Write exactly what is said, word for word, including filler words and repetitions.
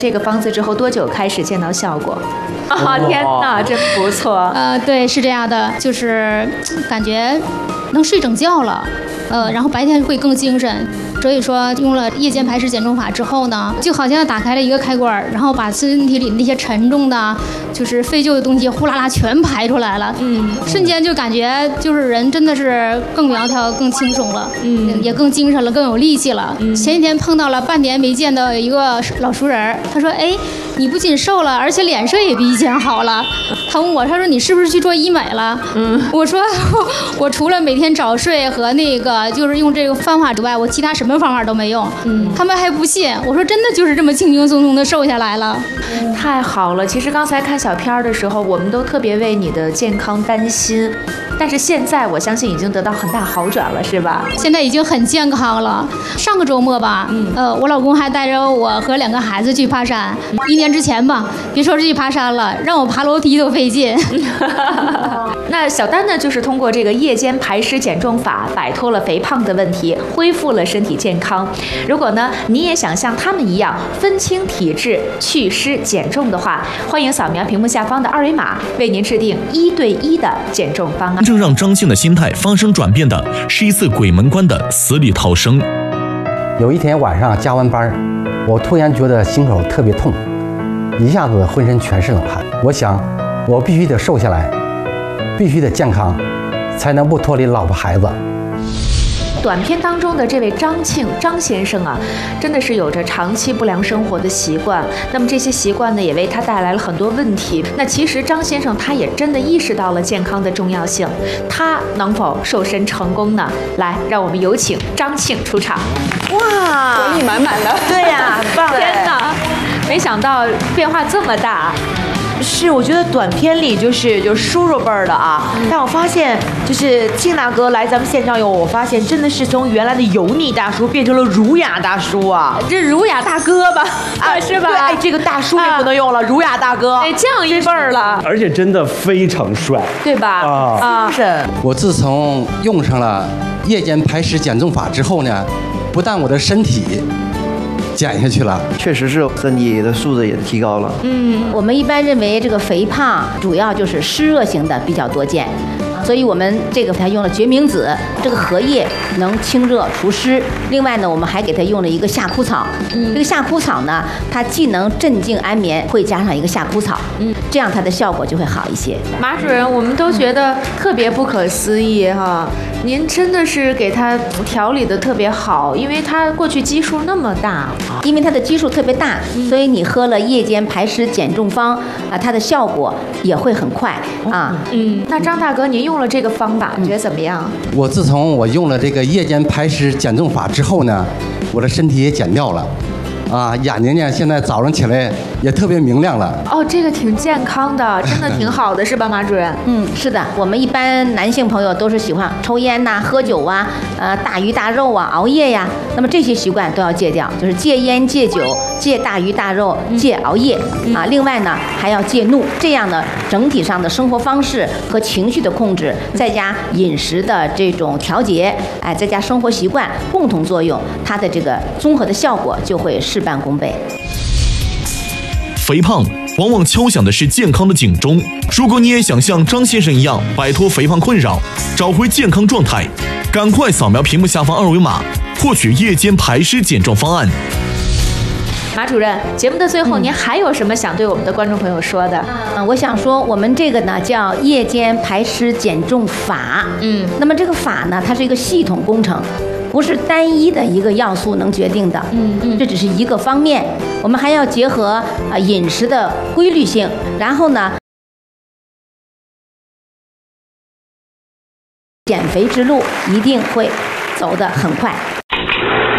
这个方子之后多久开始见到效果？啊、哦，天哪，真不错。 呃，对，是这样的，就是感觉能睡整觉了，呃，然后白天会更精神。所以说，用了夜间排湿减重法之后呢，就好像打开了一个开关，然后把身体里那些沉重的、就是废旧的东西呼啦啦全排出来了。嗯，瞬间就感觉就是人真的是更苗条、更轻松了，嗯，也更精神了，更有力气了。嗯，前几天碰到了半年没见的一个老熟人，他说：“哎，你不仅瘦了，而且脸色也比以前好了。”他问我，他说：“你是不是去做医美了？”嗯，我说：“我除了每天早睡和那个就是用这个方法之外，我其他什么方法都没用。”嗯，他们还不信。我说：“真的就是这么轻轻松松的瘦下来了。” 太好了！其实刚才看小片的时候，我们都特别为你的健康担心，但是现在我相信已经得到很大好转了，是吧？ 现在已经很健康了。上个周末吧，嗯，呃，我老公还带着我和两个孩子去爬山。一年之前吧，别说是去爬山了，让我爬楼梯都费劲。 那小丹呢，就是通过这个夜间排湿减重法，摆脱了肥胖的问题，恢复了身体健康。如果呢，你也想像他们一样分清体质、祛湿减重的话，欢迎扫描屏幕下方的二维码，为您制定一对一的减重方案。 真正让张信的心态发生转变的，是一次鬼门关的死里逃生。 有一天晚上加完班，我突然觉得心口特别痛，一下子浑身全是冷汗。我想，我必须得瘦下来，必须得健康，才能不脱离老婆孩子。 短片当中的这位张庆张先生啊，真的是有着长期不良生活的习惯。那么这些习惯呢，也为他带来了很多问题。那其实张先生他也真的意识到了健康的重要性，他能否瘦身成功呢？来，让我们有请张庆出场。 哇，活力满满的。对呀、啊，很棒！ 天哪，没想到变化这么大。 是，我觉得短片里就是就是叔叔辈儿的啊，但我发现就是庆大哥来咱们现场以后，我发现真的是从原来的油腻大叔变成了儒雅大叔啊， 这儒雅大哥吧，啊是吧？ 对，哎，这个大叔也不能用了，啊、儒雅大哥， 哎，这样一辈儿了， 而且真的非常帅， 对吧？ 啊啊， 是。 我自从用上了夜间排湿减重法之后呢，不但我的身体减下去了， 确实是身体的素质也提高了。 嗯，我们一般认为这个肥胖主要就是湿热型的比较多见，所以我们这个还用了决明子，这个荷叶能清热除湿。另外呢，我们还给它用了一个夏枯草。嗯，这个夏枯草呢，它既能镇静安眠，会加上一个夏枯草，嗯，这样它的效果就会好一些。 马主任，我们都觉得特别不可思议哈，您真的是给他调理的特别好，因为他过去基数那么大。 因为它的基数特别大，所以你喝了夜间排湿减重方啊，它的效果也会很快啊。 嗯，那张大哥，您用了这个方法，觉得怎么样？ 我自从我用了这个夜间排湿减重法之后呢，我的身体也减掉了。啊，眼睛呢，现在早上起来也特别明亮了。 哦，这个挺健康的，真的挺好的，是吧，马主任？ 嗯，是的，我们一般男性朋友都是喜欢抽烟呐、喝酒啊、呃大鱼大肉啊、熬夜呀，那么这些习惯都要戒掉，就是戒烟、戒酒、戒大鱼大肉、戒熬夜、嗯、啊。另外呢，还要戒怒，这样呢，整体上的生活方式和情绪的控制，再加饮食的这种调节，哎，再加生活习惯共同作用，它的这个综合的效果就会事半功倍。 肥胖往往敲响的是健康的警钟。如果你也想像张先生一样摆脱肥胖困扰，找回健康状态，赶快扫描屏幕下方二维码，获取夜间排湿减重方案。 马主任，节目的最后，您还有什么想对我们的观众朋友说的？ 嗯，我想说，我们这个呢叫夜间排湿减重法。嗯，那么这个法呢，它是一个系统工程。不是单一的一个要素能决定的，嗯嗯，这只是一个方面，我们还要结合啊饮食的规律性，然后呢，减肥之路一定会走得很快。